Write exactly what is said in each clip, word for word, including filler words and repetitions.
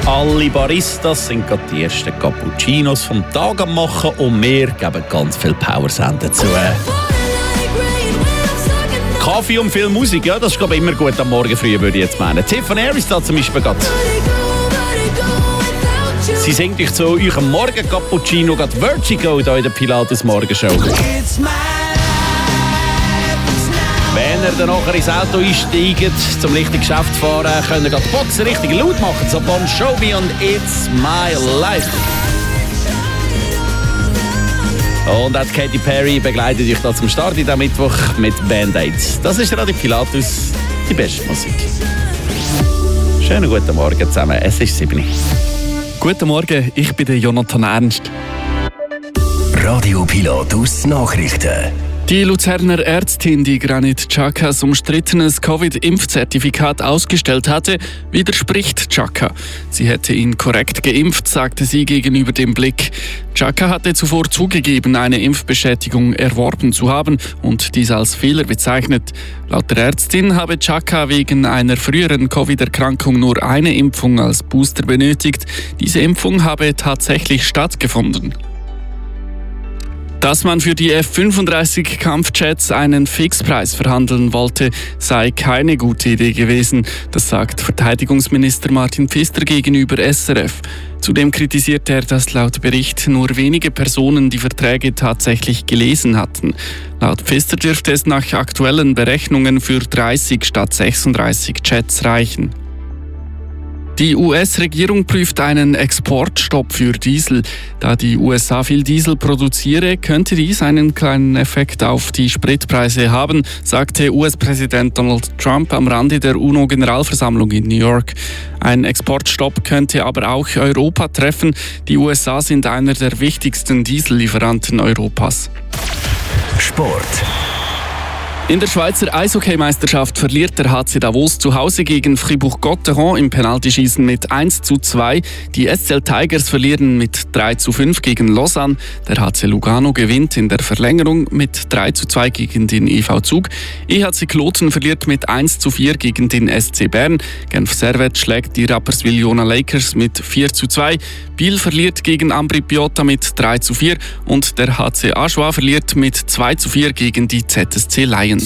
Alle Baristas sind gerade die ersten Cappuccinos vom Tag am machen und wir geben ganz viel Power-Send dazu. Kaffee und viel Musik, ja, das ist glaube ich immer gut am Morgen früh, würde ich jetzt meinen. Tiffany Harris da zum Beispiel gerade. Sie singt euch zu eurem Morgen-Cappuccino gerade Vertigo hier in der Pilatus Morgenshow. Wenn ihr dann nachher ins Auto einsteigt, zum richtigen Geschäft fahren, könnt ihr die Boxen richtig laut machen. So Bon Jovi und It's My Life. Und auch Katy Perry begleitet euch da zum Start in diesem Mittwoch mit Band-Aids. Das ist Radio Pilatus, die beste Musik. Schönen guten Morgen zusammen, es ist sieben. Guten Morgen, ich bin der Jonathan Ernst. Radio Pilatus Nachrichten. Die Luzerner Ärztin, die Granit Xhakas umstrittenes Covid-Impfzertifikat ausgestellt hatte, widerspricht Xhaka. Sie hätte ihn korrekt geimpft, sagte sie gegenüber dem Blick. Xhaka hatte zuvor zugegeben, eine Impfbestätigung erworben zu haben und dies als Fehler bezeichnet. Laut der Ärztin habe Xhaka wegen einer früheren Covid-Erkrankung nur eine Impfung als Booster benötigt. Diese Impfung habe tatsächlich stattgefunden. Dass man für die F fünfunddreißig Kampfjets einen Fixpreis verhandeln wollte, sei keine gute Idee gewesen. Das sagt Verteidigungsminister Martin Pfister gegenüber S R F. Zudem kritisiert er, dass laut Bericht nur wenige Personen die Verträge tatsächlich gelesen hatten. Laut Pfister dürfte es nach aktuellen Berechnungen für dreißig statt sechsunddreißig Jets reichen. Die U S-Regierung prüft einen Exportstopp für Diesel. Da die U S A viel Diesel produziere, könnte dies einen kleinen Effekt auf die Spritpreise haben, sagte U S-Präsident Donald Trump am Rande der UNO-Generalversammlung in New York. Ein Exportstopp könnte aber auch Europa treffen. Die U S A sind einer der wichtigsten Diesellieferanten Europas. Sport. In der Schweizer Eishockeymeisterschaft verliert der H C Davos zu Hause gegen Fribourg-Gotteron im Penaltyschießen mit eins zu zwei. Die S C L Tigers verlieren mit drei zu fünf gegen Lausanne. Der H C Lugano gewinnt in der Verlängerung mit drei zu zwei gegen den E V Zug. E H C Kloten verliert mit eins zu vier gegen den S C Bern. Genf Servette schlägt die Rapperswil-Jona Lakers mit vier zu zwei. Biel verliert gegen Ambri Piotta mit drei zu vier. Und der H C Aschua verliert mit zwei zu vier gegen die Z S C Lions.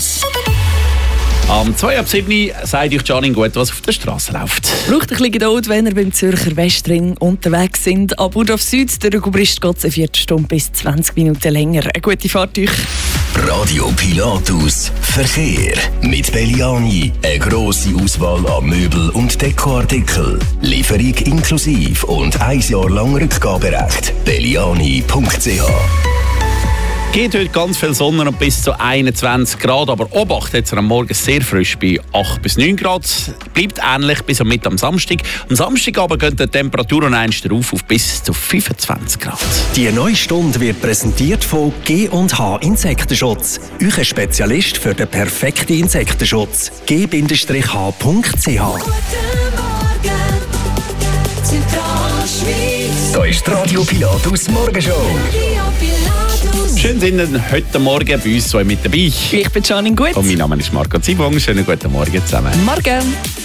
Am zwei ab sieben sagt euch Janine gut, was auf der Straße läuft. Braucht ein bisschen Geduld, wenn ihr beim Zürcher Westring unterwegs sind. Ab Urdorf Süd, der Gubrist geht es eine Viertelstunde bis zwanzig Minuten länger. Eine gute Fahrt euch. Radio Pilatus Verkehr. Mit Belliani eine grosse Auswahl an Möbel- und Dekoartikeln. Lieferung inklusive und ein Jahr lang Rückgaberecht. belliani punkt c h. Geht heute ganz viel Sonne und bis zu einundzwanzig Grad, aber Obacht, jetzt am Morgen sehr frisch bei acht bis neun Grad. Bleibt ähnlich bis am Mittag am Samstag. Am Samstag aber gehen die Temperaturen eins rauf auf bis zu fünfundzwanzig Grad. Die neue Stunde wird präsentiert von G und H Insektenschutz. Euer Spezialist für den perfekten Insektenschutz. g Bindestrich h punkt c h. Da ist die Radio Pilatus Morgenshow. Schön sind Sie heute Morgen bei uns so mit dabei. Ich bin Janine Gut. Und mein Name ist Marco Zibong. Schönen guten Morgen zusammen. Morgen.